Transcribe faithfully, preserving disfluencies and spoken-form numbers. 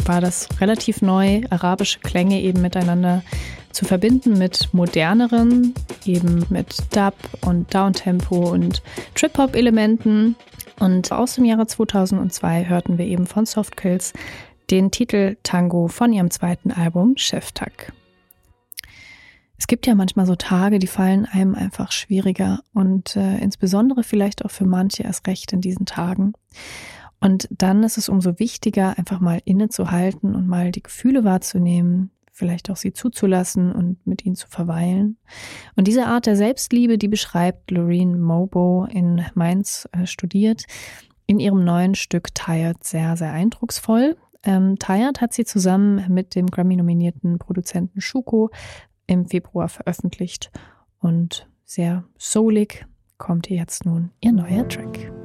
war das relativ neu, arabische Klänge eben miteinander zu verbinden mit moderneren, eben mit Dub und Downtempo und Trip-Hop-Elementen. Und aus dem Jahre zweitausendzwei hörten wir eben von Soft Kills den Titel Tango von ihrem zweiten Album Cheftak. Es gibt ja manchmal so Tage, die fallen einem einfach schwieriger und äh, insbesondere vielleicht auch für manche erst recht in diesen Tagen. Und dann ist es umso wichtiger, einfach mal innezuhalten und mal die Gefühle wahrzunehmen, vielleicht auch sie zuzulassen und mit ihnen zu verweilen. Und diese Art der Selbstliebe, die beschreibt Loreen Mobo in Mainz äh, studiert, in ihrem neuen Stück Tired sehr, sehr eindrucksvoll. Ähm, Tired hat sie zusammen mit dem Grammy-nominierten Produzenten Schuko im Februar veröffentlicht und sehr soulig kommt hier jetzt nun ihr neuer Track.